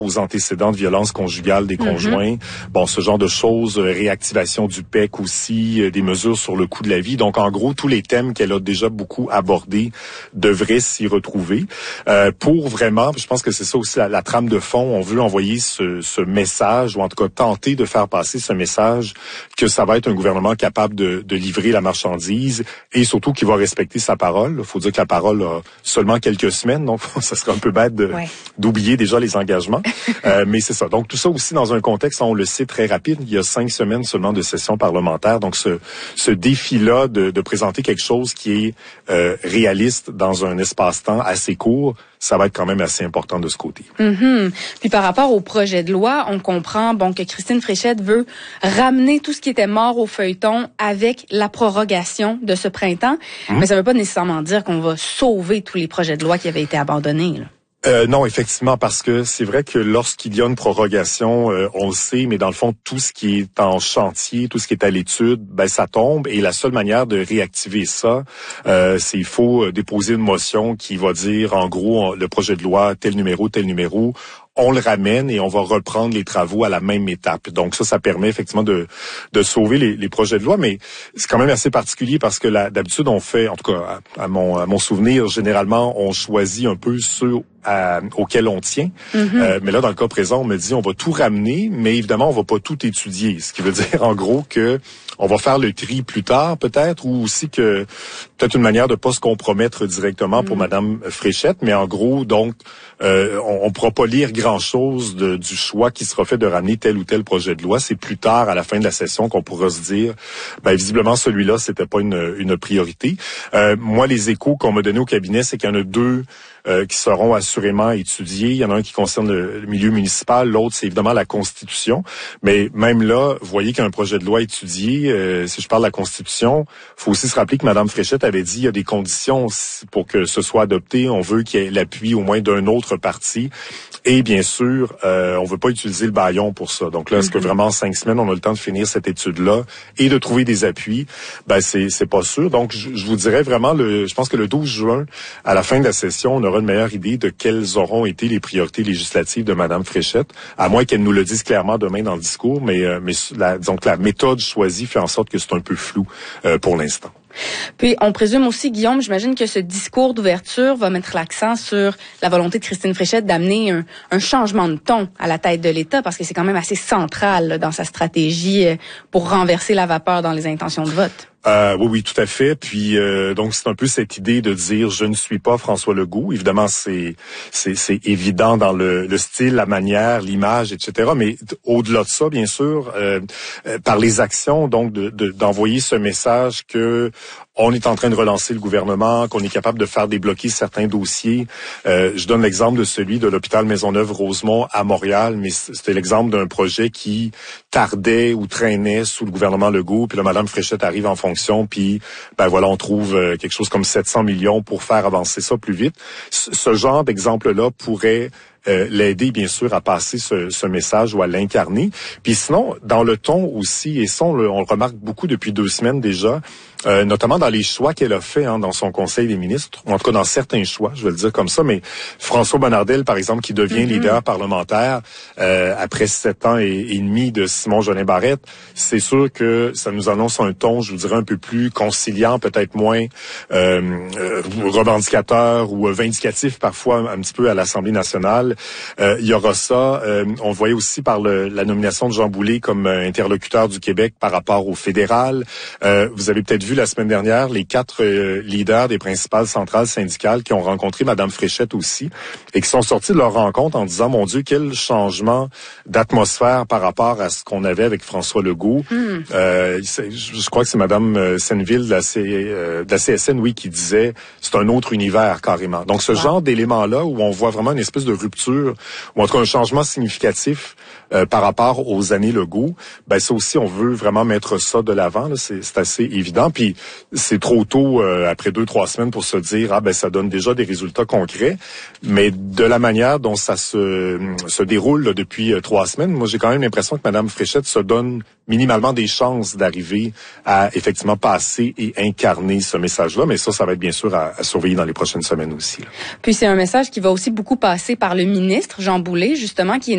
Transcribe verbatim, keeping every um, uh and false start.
aux antécédents de violence conjugale des conjoints. Mm-hmm. Bon, ce genre de choses, réactivation du P E C aussi, des mesures sur le coût de la vie. Donc, en gros, tous les thèmes qu'elle a déjà beaucoup abordés devraient s'y retrouver. Euh, pour vraiment, je pense que c'est ça aussi la, la trame de fond, on veut envoyer ce, ce message, ou en tout cas tenter de faire passer ce message que ça va être un gouvernement capable de, de livrer la marchandise et surtout qui va respecter sa parole. Il faut dire que la parole a seulement quelques semaines, donc ça serait un peu bête de, ouais. d'oublier déjà les engagements. euh, mais c'est ça. Donc tout ça aussi dans un contexte, on le sait, très rapide. Il y a cinq semaines seulement de session parlementaire. Donc ce, ce défi-là de, de présenter quelque chose qui est euh, réaliste dans un espace-temps assez court, ça va être quand même assez important de ce côté. Mm-hmm. Puis par rapport au projet de loi, on comprend bon que Christine Fréchette veut ramener tout ce qui était mort au feuilleton avec la prorogation de ce printemps. Mm-hmm. Mais ça ne veut pas nécessairement dire qu'on va sauver tous les projets de loi qui avaient été abandonnés, là. Euh, non, effectivement, parce que c'est vrai que lorsqu'il y a une prorogation, euh, on le sait, mais dans le fond, tout ce qui est en chantier, tout ce qui est à l'étude, ben ça tombe. Et la seule manière de réactiver ça, euh, c'est il faut déposer une motion qui va dire, en gros, le projet de loi, tel numéro, tel numéro, on le ramène et on va reprendre les travaux à la même étape. Donc ça, ça permet effectivement de de sauver les, les projets de loi, mais c'est quand même assez particulier parce que là, d'habitude, on fait, en tout cas à, à mon à mon souvenir, généralement, on choisit un peu ceux à, auxquels on tient. Mm-hmm. Euh, mais là, dans le cas présent, on me dit on va tout ramener, mais évidemment, on va pas tout étudier. Ce qui veut dire en gros que on va faire le tri plus tard, peut-être, ou aussi que peut-être une manière de pas se compromettre directement pour mm-hmm. Madame Fréchette, mais en gros, donc, euh, on, on pourra pas lire grand-chose de, du choix qui sera fait de ramener tel ou tel projet de loi. C'est plus tard, à la fin de la session, qu'on pourra se dire, ben visiblement, celui-là, c'était pas une, une priorité. Euh, moi, les échos qu'on m'a donnés au cabinet, c'est qu'il y en a deux Euh, qui seront assurément étudiés. Il y en a un qui concerne le, le milieu municipal, l'autre, c'est évidemment la Constitution. Mais même là, vous voyez qu'il y a un projet de loi étudié. Euh, si je parle de la Constitution, il faut aussi se rappeler que Mme Fréchette avait dit qu'il y a des conditions pour que ce soit adopté. On veut qu'il y ait l'appui au moins d'un autre parti. Et bien sûr, euh, on veut pas utiliser le bâillon pour ça. Donc là, est-ce mm-hmm. que vraiment en cinq semaines, on a le temps de finir cette étude-là et de trouver des appuis? Ben, c'est, c'est pas sûr. Donc, je, je vous dirais vraiment, le, je pense que le douze juin, à la fin de la session, on aura une meilleure idée de quelles auront été les priorités législatives de Mme Fréchette, à moins qu'elle nous le dise clairement demain dans le discours, mais, euh, mais la, donc la méthode choisie fait en sorte que c'est un peu flou euh, pour l'instant. Puis, on présume aussi, Guillaume, j'imagine que ce discours d'ouverture va mettre l'accent sur la volonté de Christine Fréchette d'amener un, un changement de ton à la tête de l'État, parce que c'est quand même assez central là, dans sa stratégie pour renverser la vapeur dans les intentions de vote. Euh, oui, oui, tout à fait. Puis euh, donc c'est un peu cette idée de dire je ne suis pas François Legault. Évidemment, c'est c'est, c'est évident dans le, le style, la manière, l'image, et cetera. Mais au-delà de ça, bien sûr, euh, euh, par les actions, donc de, de, d'envoyer ce message que on est en train de relancer le gouvernement, qu'on est capable de faire débloquer certains dossiers. Euh, je donne l'exemple de celui de l'hôpital Maisonneuve-Rosemont à Montréal, mais c'était l'exemple d'un projet qui tardait ou traînait sous le gouvernement Legault. Puis là, Mme Fréchette arrive en fonction, puis ben voilà, on trouve euh, quelque chose comme sept cents millions pour faire avancer ça plus vite. C- ce genre d'exemple-là pourrait Euh, l'aider, bien sûr, à passer ce, ce message ou à l'incarner. Puis sinon, dans le ton aussi, et ça, on le, on le remarque beaucoup depuis deux semaines déjà, euh, notamment dans les choix qu'elle a fait hein, dans son Conseil des ministres, ou en tout cas dans certains choix, je vais le dire comme ça, mais François Bonnardel, par exemple, qui devient mm-hmm. leader parlementaire euh, après sept ans et, et demi de Simon Jolin Barrette, c'est sûr que ça nous annonce un ton, je vous dirais, un peu plus conciliant, peut-être moins euh, euh, revendicateur ou vindicatif parfois un, un petit peu à l'Assemblée nationale. Euh, il y aura ça. Euh, on le voyait aussi par le, la nomination de Jean Boulet comme euh, interlocuteur du Québec par rapport au fédéral. Euh, vous avez peut-être vu la semaine dernière les quatre euh, leaders des principales centrales syndicales qui ont rencontré Mme Fréchette aussi et qui sont sortis de leur rencontre en disant, mon Dieu, quel changement d'atmosphère par rapport à ce qu'on avait avec François Legault. Mm. Euh, je crois que c'est Mme Senneville de la, C, euh, de la C S N, oui, qui disait, c'est un autre univers carrément. Donc ce wow. genre d'éléments-là où on voit vraiment une espèce de rupture ou en tout cas un changement significatif euh, par rapport aux années Legault, ben ça aussi, on veut vraiment mettre ça de l'avant. Là, c'est, c'est assez évident. Puis c'est trop tôt, euh, après deux, trois semaines, pour se dire, ah ben ça donne déjà des résultats concrets. Mais de la manière dont ça se, se déroule là, depuis euh, trois semaines, moi j'ai quand même l'impression que Mme Fréchette se donne minimalement des chances d'arriver à effectivement passer et incarner ce message-là. Mais ça, ça va être bien sûr à, à surveiller dans les prochaines semaines aussi. Là. Puis c'est un message qui va aussi beaucoup passer par le ministre Jean Boulet, justement, qui est